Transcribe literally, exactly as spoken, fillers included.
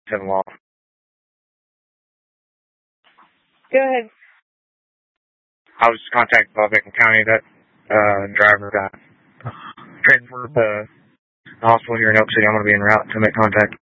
seven law. Go ahead. I was contacted by Macon County. That uh, driver got transferred to the hospital here in Elk City. I'm going to be en route to make contact.